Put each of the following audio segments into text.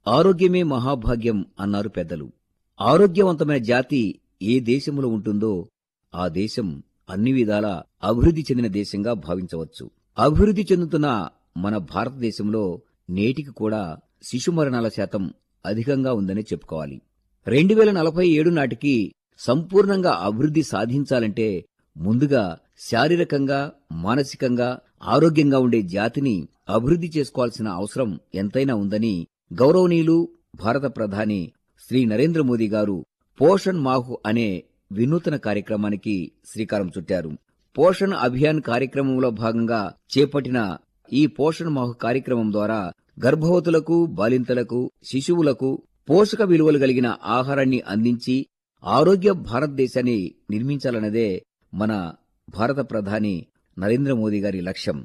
ఆరోగ్యమే మహాభాగ్యం అన్నారు పెద్దలు. ఆరోగ్యవంతమైన జాతి ఏ దేశంలో ఉంటుందో ఆ దేశం అన్ని విధాలా అభివృద్ధి చెందిన దేశంగా భావించవచ్చు. అభివృద్ధి చెందుతున్న మన భారతదేశంలో నేటికి కూడా శిశు మరణాల శాతం అధికంగా ఉందనే చెప్పుకోవాలి. 2047 నాటికి సంపూర్ణంగా అభివృద్ధి సాధించాలంటే ముందుగా శారీరకంగా, మానసికంగా ఆరోగ్యంగా ఉండే జాతిని అభివృద్ధి చేసుకోవాల్సిన అవసరం ఎంతైనా ఉందని గౌరవనీయులు భారత ప్రధాని శ్రీ నరేంద్ర మోదీ గారు పోషణ్ మాహ్ అనే వినూతన కార్యక్రమానికి శ్రీకారం చుట్టారు. పోషణ్ అభియాన్ కార్యక్రమంలో భాగంగా చేపట్టిన ఈ పోషణ్ మాహ్ కార్యక్రమం ద్వారా గర్భవతులకు, బాలింతలకు, శిశువులకు పోషక విలువలు కలిగిన ఆహారాన్ని అందించి ఆరోగ్య భారతదేశాన్ని నిర్మించాలన్నదే మన భారత ప్రధాని నరేంద్ర మోదీ గారి లక్ష్యం.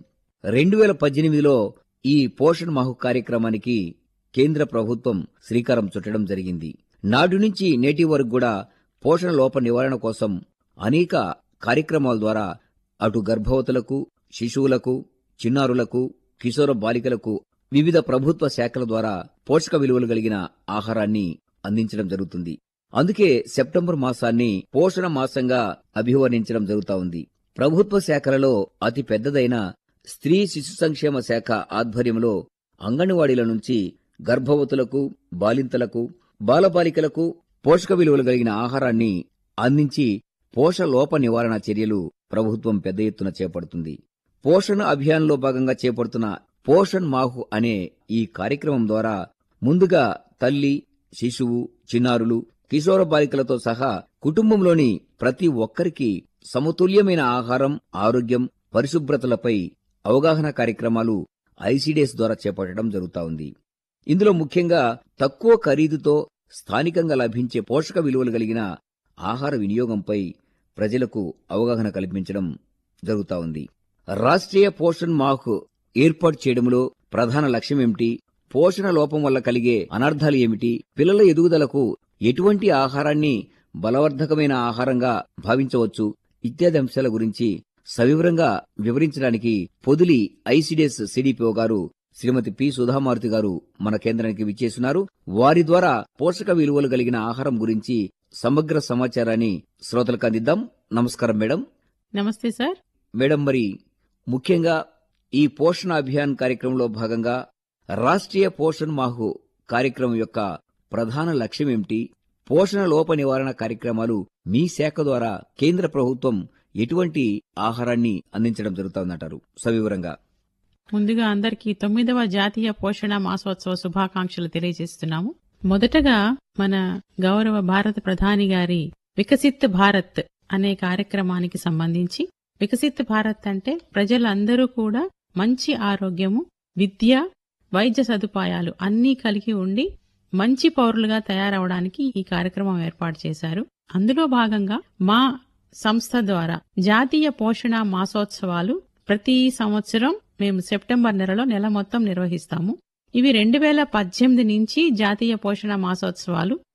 2018లో ఈ పోషణ్ మాహ్ కార్యక్రమానికి కేంద్ర ప్రభుత్వం శ్రీకారం చుట్టడం జరిగింది. నాటి నుంచి నేటి వరకు కూడా పోషణ లోప నివారణ కోసం అనేక కార్యక్రమాల ద్వారా అటు గర్భవతులకు, శిశువులకు, చిన్నారులకు, కిశోర బాలికలకు వివిధ ప్రభుత్వ శాఖల ద్వారా పోషక విలువలు కలిగిన ఆహారాన్ని అందించడం జరుగుతుంది. అందుకే సెప్టెంబర్ మాసాన్ని పోషణ మాసంగా అభివర్ణించడం జరుగుతా ఉంది. ప్రభుత్వ శాఖలలో అతి పెద్దదైన స్త్రీ శిశు సంక్షేమ శాఖ ఆధ్వర్యంలో అంగన్వాడీల నుంచి గర్భవతులకు, బాలింతలకు, బాలబాలికలకు పోషక విలువలు కలిగిన ఆహారాన్ని అందించి పోషణ లోప నివారణ చర్యలు ప్రభుత్వం పెద్ద ఎత్తున చేపడుతుంది. పోషణ అభియాన్లో భాగంగా చేపడుతున్న పోషణ్ మాహ్ అనే ఈ కార్యక్రమం ద్వారా ముందుగా తల్లి, శిశువు, చిన్నారులు, కిశోర బాలికలతో సహా కుటుంబంలోని ప్రతి ఒక్కరికి సమతుల్యమైన ఆహారం, ఆరోగ్యం, పరిశుభ్రతలపై అవగాహన కార్యక్రమాలు ఐసిడిఎస్ ద్వారా చేపట్టడం జరుగుతా ఉంది. ఇందులో ముఖ్యంగా తక్కువ ఖరీదుతో స్థానికంగా లభించే పోషక విలువలు కలిగిన ఆహార వినియోగంపై ప్రజలకు అవగాహన కల్పించడం జరుగుతా ఉంది. రాష్ట్రీయ పోషణ్ మాహ్ ఏర్పాటు చేయడంలో ప్రధాన లక్ష్యమేమిటి, పోషణ లోపం వల్ల కలిగే అనర్థాలు ఏమిటి, పిల్లల ఎదుగుదలకు ఎటువంటి ఆహారాన్ని బలవర్ధకమైన ఆహారంగా భావించవచ్చు ఇత్యాది అంశాల గురించి సవివరంగా వివరించడానికి పొదిలి ఐసిడిఎస్ సిడిపిఓ గారు శ్రీమతి పి సుధామారుతి గారు మన కేంద్రానికి విచ్చేస్తున్నారు. వారి ద్వారా పోషక విలువలు కలిగిన ఆహారం గురించి సమగ్ర సమాచారాన్ని శ్రోతలకు అందిద్దాం. నమస్కారం మేడం. నమస్తే సార్. మేడం, మరి ముఖ్యంగా ఈ పోషణ అభియాన్ కార్యక్రమంలో భాగంగా రాష్ట్రీయ పోషణ్ మాహ్ కార్యక్రమం యొక్క ప్రధాన లక్ష్యం ఏమిటి? పోషణ లోప నివారణ కార్యక్రమాలు మీ శాఖ ద్వారా కేంద్ర ప్రభుత్వం ఎటువంటి ఆహారాన్ని అందించడం జరుగుతుందంటారు సవివరంగా? ముందుగా అందరికీ 9వ జాతీయ పోషణ మాసోత్సవ శుభాకాంక్షలు తెలియజేస్తున్నాము. మొదటగా మన గౌరవ భారత ప్రధాని గారి వికసిత్ భారత్ అనే కార్యక్రమానికి సంబంధించి, వికసిత్ భారత్ అంటే ప్రజలందరూ కూడా మంచి ఆరోగ్యము, విద్య, వైద్య సదుపాయాలు అన్నీ కలిగి ఉండి మంచి పౌరులుగా తయారవడానికి ఈ కార్యక్రమం ఏర్పాటు చేశారు. అందులో భాగంగా మా సంస్థ ద్వారా జాతీయ పోషణ మాసోత్సవాలు ప్రతి సంవత్సరం మేము సెప్టెంబర్ నెల మొత్తం నిర్వహిస్తాము. ఇవి 2018 నుంచి జాతీయ పోషణ మాసోత్సవాలు